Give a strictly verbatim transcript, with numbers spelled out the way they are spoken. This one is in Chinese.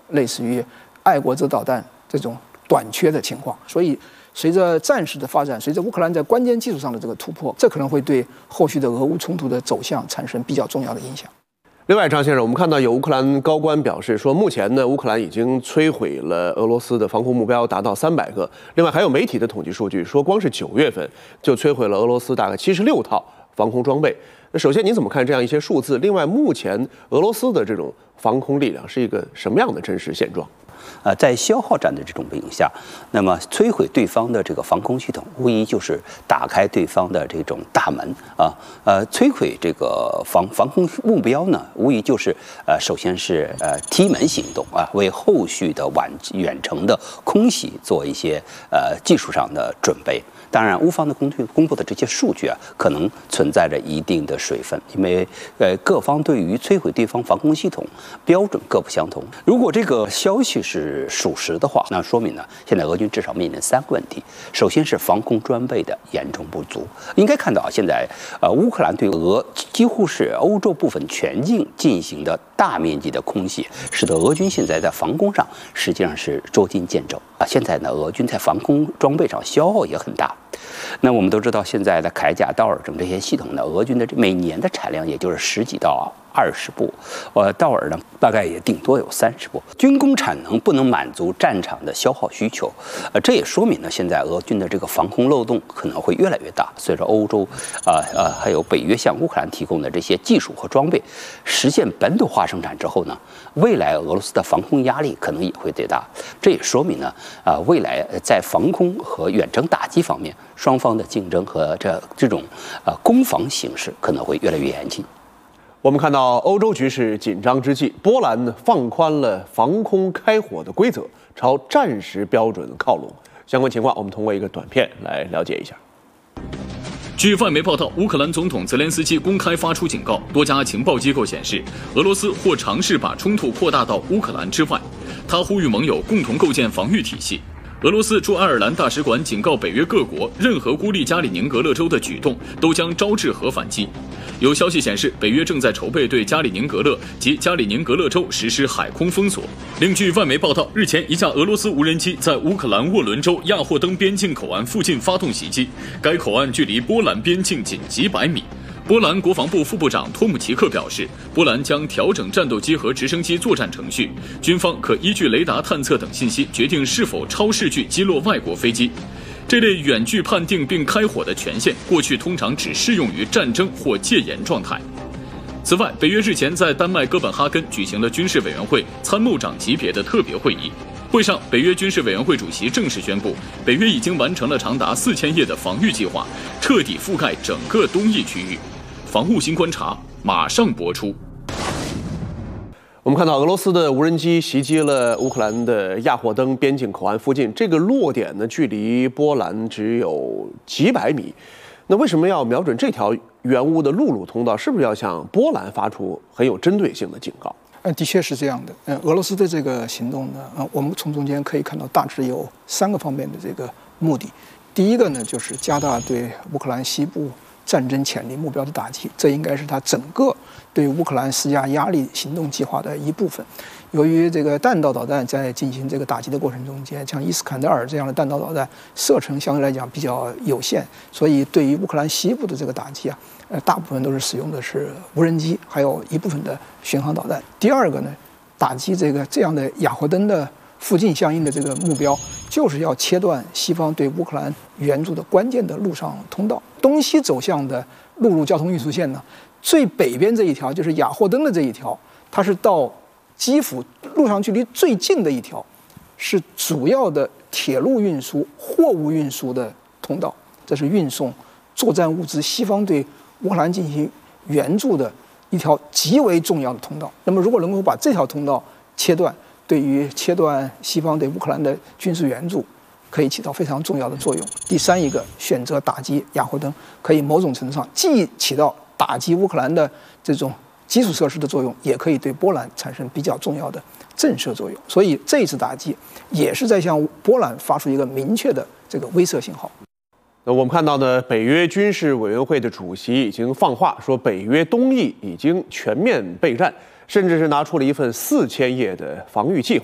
类似于爱国者导弹这种短缺的情况。所以，随着战事的发展，随着乌克兰在关键技术上的这个突破，这可能会对后续的俄乌冲突的走向产生比较重要的影响。 另外，张先生，我们看到有乌克兰高官表示说，目前呢，乌克兰已经摧毁了俄罗斯的防空目标达到三百个。另外，还有媒体的统计数据说，光是九月份就摧毁了俄罗斯大概七十六套防空装备。那首先，您怎么看这样一些数字？另外，目前俄罗斯的这种防空力量是一个什么样的真实现状？ 呃，在消耗战的这种背景下，那么摧毁对方的这个防空系统，无疑就是打开对方的这种大门啊。呃，摧毁这个防防空目标呢，无疑就是呃，首先是呃踢门行动啊，为后续的晚远程的空袭做一些呃技术上的准备。当然，乌方的公公布的这些数据啊，可能存在着一定的水分，因为呃各方对于摧毁对方防空系统标准各不相同。如果这个消息是属实的话，那说明呢，现在俄军至少面临三个问题。首先是防空装备的严重不足，应该看到啊，现在呃乌克兰对俄几乎是欧洲部分全境进行的大面积的空袭，使得俄军现在在防空上实际上是捉襟见肘啊。现在呢，俄军在防空装备上消耗也很大。那我们都知道，现在的铠甲、道尔等这些系统呢，俄军的每年的产量也就是十几到二十部，呃，道尔呢大概也顶多有三十部。军工产能不能满足战场的消耗需求，呃，这也说明呢，现在俄军的这个防空漏洞可能会越来越大。随着欧洲，呃呃，还有北约向乌克兰提供的这些技术和装备实现本土化生产之后呢，未来俄罗斯的防空压力可能也会最大。这也说明呢，啊、呃，未来在防空和远程打击方面，双方的竞争和这这种呃攻防形势可能会越来越严峻。 我们看到欧洲局势紧张之际，波兰呢放宽了防空开火的规则，朝战时标准靠拢。相关情况，我们通过一个短片来了解一下。 据外媒报道，乌克兰总统泽连斯基公开发出警告，多家情报机构显示，俄罗斯或尝试把冲突扩大到乌克兰之外。他呼吁盟友共同构建防御体系。俄罗斯驻爱尔兰大使馆警告北约各国，任何孤立加里宁格勒州的举动都将招致核反击。有消息显示，北约正在筹备对加里宁格勒及加里宁格勒州实施海空封锁。另据外媒报道，日前一架俄罗斯无人机在乌克兰沃伦州亚霍登边境口岸附近发动袭击，该口岸距离波兰边境仅几百米。波兰国防部副部长托姆奇克表示，波兰将调整战斗机和直升机作战程序，军方可依据雷达探测等信息决定是否超视距击落外国飞机。这类远距判定并开火的权限，过去通常只适用于战争或戒严状态。此外，北约日前在丹麦哥本哈根举行了军事委员会参谋长级别的特别会议。会上，北约军事委员会主席正式宣布，北约已经完成了长达四千页的防御计划，彻底覆盖整个东翼区域。防务新观察马上播出。 我们看到俄罗斯的无人机袭击了乌克兰的亚霍登边境口岸附近，这个落点呢距离波兰只有几百米。那为什么要瞄准这条援乌的陆路通道？是不是要向波兰发出很有针对性的警告？ 嗯，的确是这样的。嗯，俄罗斯的这个行动呢，呃，我们从中间可以看到大致有三个方面的这个目的。第一个呢，就是加大对乌克兰西部战争潜力目标的打击，这应该是他整个对乌克兰施加压力行动计划的一部分。由于这个弹道导弹在进行这个打击的过程中间，像伊斯坎德尔这样的弹道导弹射程相对来讲比较有限，所以对于乌克兰西部的这个打击啊，呃，大部分都是使用的是无人机，还有一部分的巡航导弹。第二个呢，打击这个这样的亚霍登的附近相应的这个目标，就是要切断西方对乌克兰援助的关键的陆上通道。东西走向的陆路交通运输线呢，最北边这一条就是亚霍登的这一条，它是到基辅路上距离最近的一条，是主要的铁路运输、货物运输的通道，这是运送作战物资西方对乌克兰进行援助的一条极为重要的通道。那么，如果能够把这条通道切断，对于切断西方对乌克兰的军事援助，可以起到非常重要的作用。第三一个，选择打击亚霍登，可以某种程度上既起到打击乌克兰的这种基础设施的作用，也可以对波兰产生比较重要的震慑作用。所以这一次打击也是在向波兰发出一个明确的这个威慑信号。 那我们看到呢，北约军事委员会的主席已经放话说，北约东翼已经全面备战，甚至是拿出了一份四千页的防御计划。